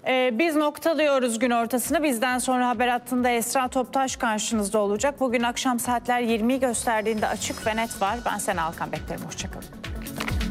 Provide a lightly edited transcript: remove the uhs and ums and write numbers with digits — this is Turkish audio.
Biz noktalıyoruz gün ortasını. Bizden sonra haber hattında Esra Toptaş karşınızda olacak. Bugün akşam saatler 20'yi gösterdiğinde Açık ve Net var. Ben Sena Alkan beklerim. Hoşçakalın.